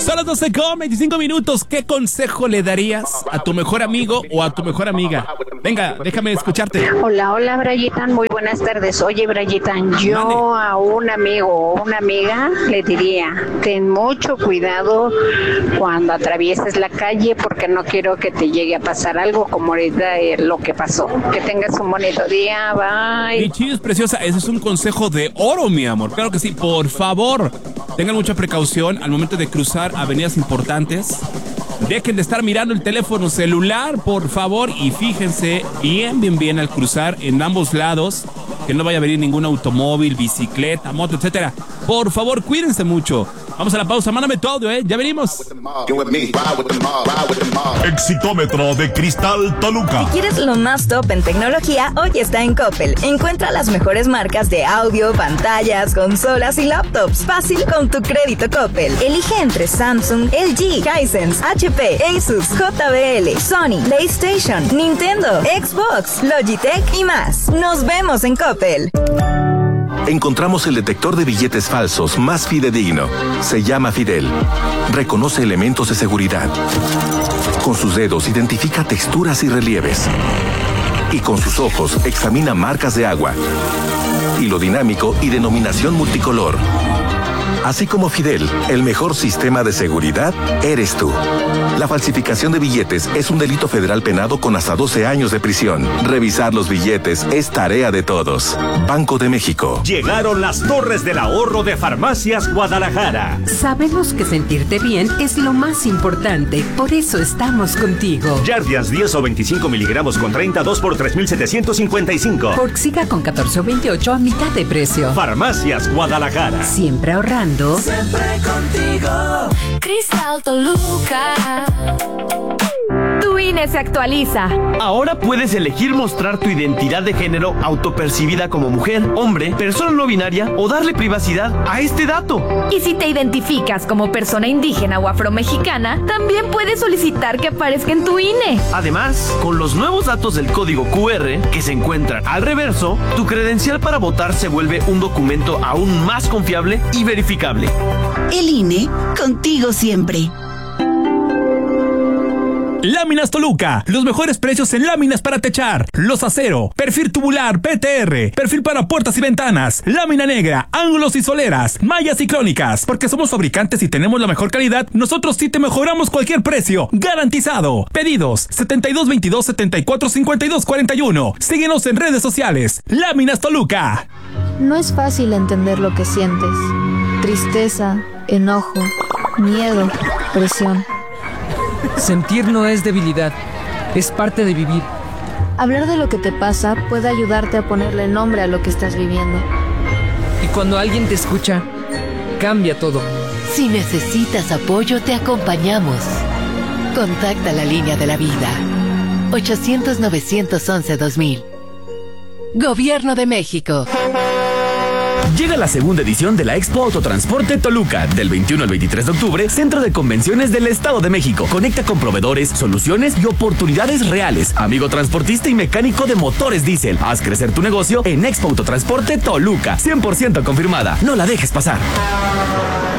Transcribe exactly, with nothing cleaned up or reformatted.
Son las doce con veinticinco minutos. ¿Qué consejo le darías a tu mejor amigo o a tu mejor amiga? Venga, déjame escucharte. Hola, hola, Brayitan. Muy buenas tardes. Oye, Brayitan, yo Mane. a un amigo o una amiga le diría, ten mucho cuidado cuando atravieses la calle porque no quiero que te llegue a pasar algo como ahorita eh, lo que pasó. Que tengas un bonito día. Bye. Mi chis preciosa, ese es un consejo de oro, mi amor. Claro que sí. Por favor, tengan mucha precaución al momento de cruzar avenidas importantes. Dejen de estar mirando el teléfono celular, por favor, y fíjense bien, bien, bien al cruzar en ambos lados, que no vaya a venir ningún automóvil, bicicleta, moto, etcétera. Por favor, cuídense mucho. Vamos a la pausa, mándame tu audio, ¿eh? Ya venimos. Exitómetro de Cristal Toluca. Si quieres lo más top en tecnología, hoy está en Coppel. Encuentra las mejores marcas de audio, pantallas, consolas y laptops. Fácil con tu crédito Coppel. Elige entre Samsung, L G, Hisense, H P, Asus, J B L, Sony, PlayStation, Nintendo, Xbox, Logitech y más. Nos vemos en Coppel. Encontramos el detector de billetes falsos más fidedigno. Se llama Fidel. Reconoce elementos de seguridad. Con sus dedos identifica texturas y relieves. Y con sus ojos examina marcas de agua. Hilo dinámico y denominación multicolor. Así como Fidel, el mejor sistema de seguridad eres tú. La falsificación de billetes es un delito federal penado con hasta doce años de prisión. Revisar los billetes es tarea de todos. Banco de México. Llegaron las torres del ahorro de Farmacias Guadalajara. Sabemos que sentirte bien es lo más importante, por eso estamos contigo. Jardians diez o veinticinco miligramos con treinta, dos por tres mil setecientos cincuenta y cinco. Forxiga con catorce o veintiocho a mitad de precio. Farmacias Guadalajara. Siempre ahorrando. Siempre contigo. Cristal Toluca. Tu I N E se actualiza. Ahora puedes elegir mostrar tu identidad de género autopercibida como mujer, hombre, persona no binaria o darle privacidad a este dato. Y si te identificas como persona indígena o afromexicana, también puedes solicitar que aparezca en tu I N E. Además, con los nuevos datos del código Q R que se encuentran al reverso, tu credencial para votar se vuelve un documento aún más confiable y verificable. El I N E, contigo siempre. Láminas Toluca, los mejores precios en láminas para techar, los acero, perfil tubular, P T R, perfil para puertas y ventanas, lámina negra, ángulos y soleras, mallas y crónicas. Porque somos fabricantes y tenemos la mejor calidad, nosotros sí te mejoramos cualquier precio, garantizado. Pedidos setenta y dos veintidós, setenta y cuatro cincuenta y dos cuarenta y uno. Síguenos en redes sociales. Láminas Toluca. No es fácil entender lo que sientes. Tristeza, enojo, miedo, presión. Sentir no es debilidad, es parte de vivir. Hablar de lo que te pasa puede ayudarte a ponerle nombre a lo que estás viviendo. Y cuando alguien te escucha, cambia todo. Si necesitas apoyo, te acompañamos. Contacta la línea de la vida. ochocientos, novecientos once, dos mil. Gobierno de México. Llega la segunda edición de la Expo Autotransporte Toluca, del veintiuno al veintitrés de octubre, Centro de Convenciones del Estado de México. Conecta con proveedores, soluciones y oportunidades reales. Amigo transportista y mecánico de motores diésel. Haz crecer tu negocio en Expo Autotransporte Toluca. cien por ciento confirmada. No la dejes pasar.